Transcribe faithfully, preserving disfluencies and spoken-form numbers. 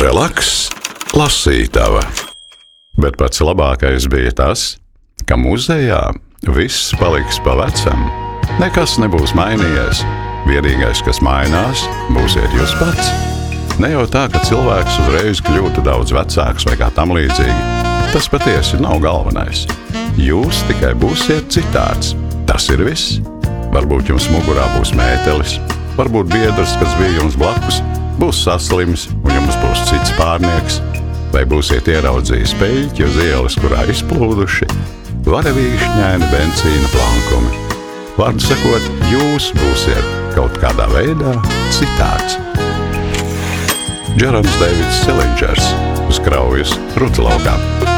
Relaks lasītava. Bet pats labākais bija tas, ka muzejā viss paliks pa vecam. Nekas nebūs mainījies. Vienīgais, kas mainās, būsiet jūs pats. Ne jau tā, ka cilvēks uzreiz kļūtu daudz vecāks vai kā tam līdzīgi. Tas patiesi nav galvenais. Jūs tikai būsiet citāds. Tas ir viss. Varbūt jums mugurā būs mētelis, varbūt biedrs, kas bija jums blakus, būs saslims un jums būs cits pārnieks, vai būsiet ieraudzījis peļķi uz ielas, kurā izplūduši varavīkšņaini benzīna plankumi. Vārdu sakot, jūs būsiet kaut kādā veidā citāds. Džerams Deivids Selingers uz Kraujas Rutlaukā.